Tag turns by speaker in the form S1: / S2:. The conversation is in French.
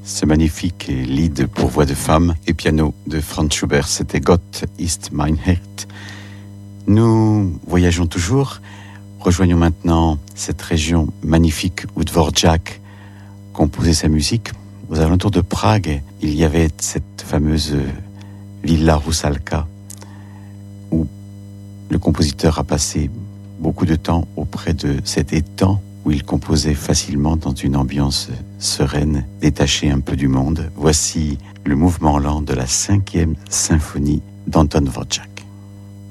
S1: Ce magnifique lied pour voix de femme et piano de Franz Schubert, c'était Gott ist mein Herd. Nous voyageons toujours, rejoignons maintenant cette région magnifique où Dvorak composait sa musique. Aux alentours de Prague, il y avait cette fameuse Villa Rusalka où le compositeur a passé beaucoup de temps auprès de cet étang où il composait facilement dans une ambiance sereine, détachée un peu du monde. Voici le mouvement lent de la 5e symphonie d'Anton Dvorak.